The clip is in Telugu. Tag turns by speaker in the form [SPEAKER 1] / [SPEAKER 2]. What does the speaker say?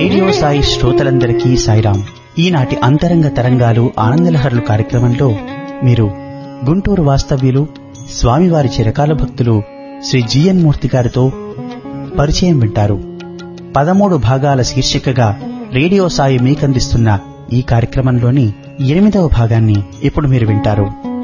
[SPEAKER 1] రేడియో సాయి శ్రోతలందరికీ సాయిరాం. ఈనాటి అంతరంగ తరంగాలు ఆనందలహరులు కార్యక్రమంలో మీరు గుంటూరు వాస్తవ్యులు స్వామివారి చిరకాల భక్తులు శ్రీ జిఎన్ మూర్తి గారితో పరిచయం వింటారు. 13 భాగాల శీర్షికగా రేడియో సాయి మీకందిస్తున్న ఈ కార్యక్రమంలోని 8వ భాగాన్ని ఇప్పుడు మీరు వింటారు.